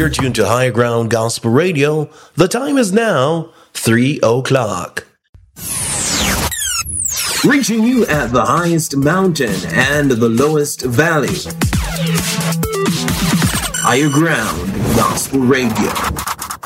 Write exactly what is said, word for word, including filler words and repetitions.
You're tuned to High Ground Gospel Radio. The time is now three o'clock. Reaching you at the highest mountain and the lowest valley. Higher Ground Gospel Radio.